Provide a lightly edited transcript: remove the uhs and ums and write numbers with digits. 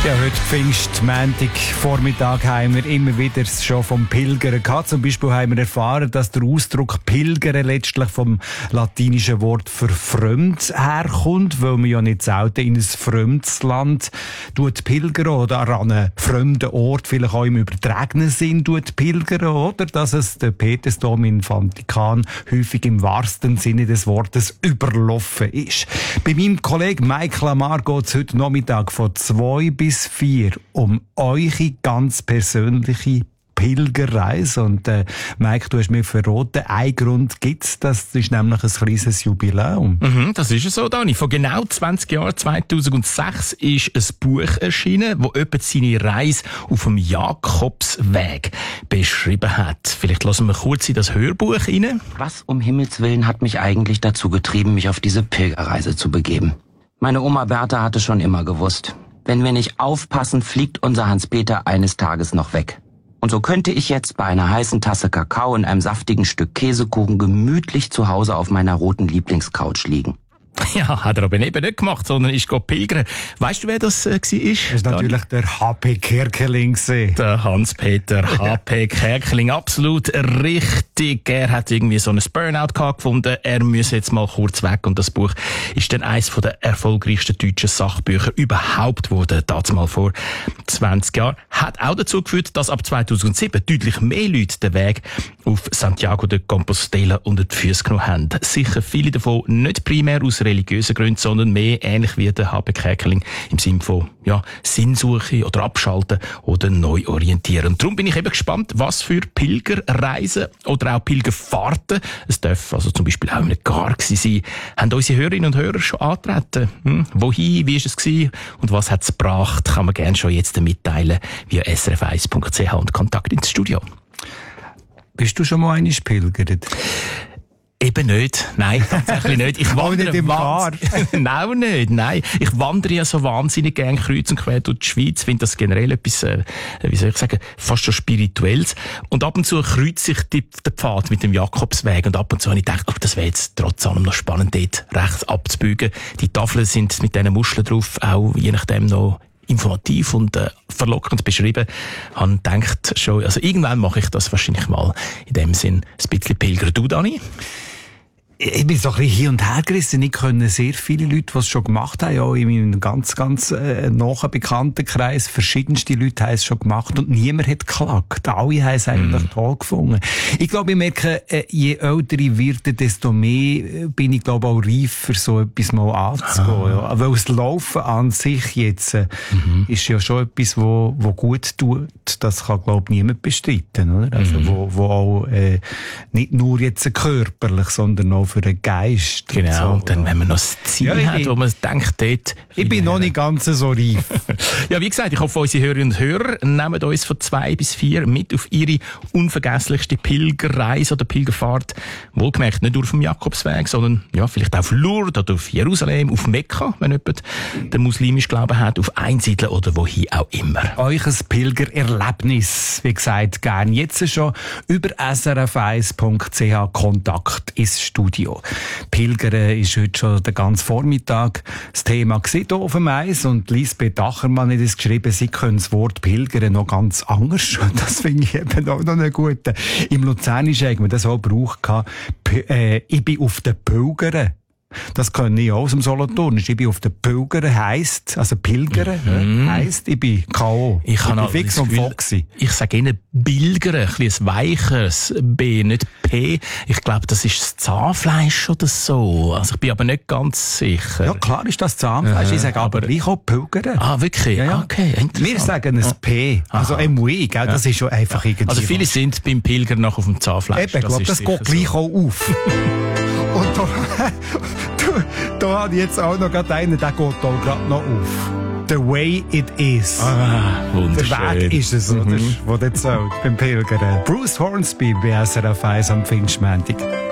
Ja, heute Pfingstmontag Vormittag haben wir immer wieder schon vom Pilgern gehabt. Zum Beispiel haben wir erfahren, dass der Ausdruck Pilgern letztlich vom latinischen Wort für fremd herkommt, weil man ja nicht selten in ein fremdes Land pilgern oder an einen fremden Ort, vielleicht auch im übertragenen Sinn pilgern, oder dass es der Petersdom im Vatikan häufig im wahrsten Sinne des Wortes überlaufen ist. Bei meinem Kollegen Mike Lamar geht es heute Nachmittag von 2 bis 4 um eure ganz persönliche Pilgerreise. Und Mike, du hast mir verraten, einen Grund gibt's, das ist nämlich ein kleines Jubiläum. Das ist es so, Dani. Vor genau 20 Jahren, 2006, ist ein Buch erschienen, wo jemand seine Reise auf dem Jakobsweg beschrieben hat. Vielleicht lassen wir kurz in das Hörbuch rein. Was um Himmels Willen hat mich eigentlich dazu getrieben, mich auf diese Pilgerreise zu begeben? Meine Oma Bertha hatte schon immer gewusst, wenn wir nicht aufpassen, fliegt unser Hans-Peter eines Tages noch weg. Und so könnte ich jetzt bei einer heißen Tasse Kakao und einem saftigen Stück Käsekuchen gemütlich zu Hause auf meiner roten Lieblingscouch liegen. Ja, hat er aber eben nicht gemacht, sondern ist pilgern. Weißt du, wer das war? Das ist natürlich der H.P. Kerkeling. Der Hans-Peter H.P. Kerkeling, absolut richtig. Er hat irgendwie so ein Burnout gefunden. Er müsse jetzt mal kurz weg. Und das Buch ist dann eines der erfolgreichsten deutschen Sachbücher überhaupt geworden. Das mal vor 20 Jahren. Hat auch dazu geführt, dass ab 2007 deutlich mehr Leute den Weg auf Santiago de Compostela unter die Füße genommen haben. Sicher viele davon nicht primär aus religiösen Gründen, sondern mehr ähnlich wie der H.P. Kerkeling im Sinne von Sinnsuche oder Abschalten oder Neuorientieren. Und darum bin ich eben gespannt, was für Pilgerreisen oder auch Pilgerfahrten, es darf also zum Beispiel auch nicht gar sein, haben unsere Hörerinnen und Hörer schon angetreten. Wohin, wie war es gewesen und was hat es gebracht, kann man gerne schon jetzt mitteilen via srf1.ch und Kontakt ins Studio. Bist du schon mal einmal pilgert? Eben nicht. Nein, tatsächlich nicht. Ich wandere Nein, nicht. Nein. Ich wandere ja so wahnsinnig gerne kreuz und quer durch die Schweiz. Finde das generell etwas, wie soll ich sagen, fast schon Spirituelles. Und ab und zu kreuze ich den Pfad mit dem Jakobsweg. Und ab und zu habe ich gedacht, das wäre jetzt trotz allem noch spannend, dort rechts abzubügen. Die Tafeln sind mit diesen Muscheln drauf, auch je nachdem noch informativ und verlockend beschrieben. Ich gedacht schon, also irgendwann mache ich das wahrscheinlich mal in dem Sinn ein bisschen pilgern. Du, Dani? Ich bin so ein bisschen hin und her gerissen. Ich kenne sehr viele Leute, die es schon gemacht haben, auch in meinem ganz nahen Bekanntenkreis. Verschiedenste Leute haben es schon gemacht und niemand hat geklagt. Alle haben es eigentlich toll gefunden. Ich glaube, ich merke, je älter ich werde, desto mehr bin ich, glaube auch reif für so etwas mal anzugehen. Ja. Weil das Laufen an sich jetzt ist ja schon etwas, wo gut tut. Das kann, glaube ich, niemand bestreiten, oder? Also, wo auch nicht nur jetzt körperlich, sondern auch für den Geist. Genau, so, und dann, wenn man noch das Ziel hat, wo man denkt, dort... Ich bin noch nicht ganz so reif. Ja, wie gesagt, ich hoffe, unsere Hörerinnen und Hörer nehmen uns von 2 bis 4 mit auf ihre unvergesslichste Pilgerreise oder Pilgerfahrt. Wohlgemerkt, nicht nur auf dem Jakobsweg, sondern vielleicht auch auf Lourdes oder auf Jerusalem, auf Mekka, wenn jemand den muslimischen Glauben hat, auf Einsiedeln oder wohin auch immer. Euch ein Pilgererlebnis, wie gesagt, gern jetzt schon über srf1.ch Kontakt ins Studio. Pilgern ist heute schon den ganzen Vormittag das Thema hier auf dem Eis und Lisbeth Achermann hat es geschrieben, sie können das Wort Pilgern noch ganz anders. Das finde ich eben auch noch einen guten. Im Luzernischen haben wir das auch gebraucht. Ich bin auf den Pilgern. Das kann ich auch aus dem Solothurnisch. Ich bin auf den Pilgern heisst, also Pilgern heisst, ich bin K.O. Ich bin fix und Foxy. Ich sage Ihnen Bilgern, ein bisschen weicheres B, nicht P. Ich glaube, das ist das Zahnfleisch oder so. Also ich bin aber nicht ganz sicher. Ja, klar ist das Zahnfleisch. Ich sage aber gleich auch Pilgern. Ah, wirklich? Ja. Okay, interessant. Wir sagen ein P. Also MUI, gell? Das ist schon einfach irgendwie... Also viele sind beim Pilgern noch auf dem Zahnfleisch. Eben, ich glaube, das geht gleich auch auf. Und da habe ich jetzt auch noch gerade einen, der geht auch gerade noch auf. The way it is. Wunderschön. Der Weg ist es, oder? Wo das zählt beim Pilgern. Bruce Hornsby bei SRF 1 am Pfingstmontag.